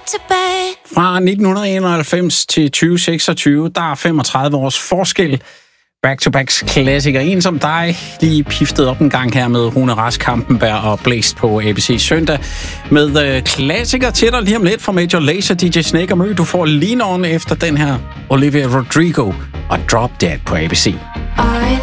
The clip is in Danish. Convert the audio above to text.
Fra 1991 til 2026, der er 35 års forskel. Back-to-backs klassiker. En som dig, lige piftet op en gang her med Rune Rask, Kampenberg og Blæst på ABC Søndag. Med klassiker til dig lige om lidt fra Major Lazer, DJ Snake og Mø. Du får Lean On efter den her Olivia Rodrigo og Drop Dead på ABC.